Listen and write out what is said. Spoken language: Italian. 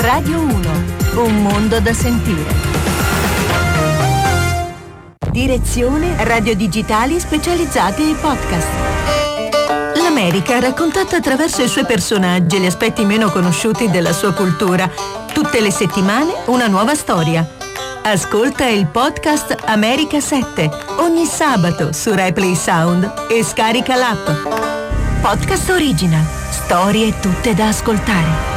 Radio 1, un mondo da sentire. Direzione radio digitali specializzate e podcast. L'America raccontata attraverso i suoi personaggi e gli aspetti meno conosciuti della sua cultura. Tutte le settimane una nuova storia. Ascolta il podcast America 7 ogni sabato su RaiPlay Sound e scarica l'app. Podcast Original. Storie tutte da ascoltare.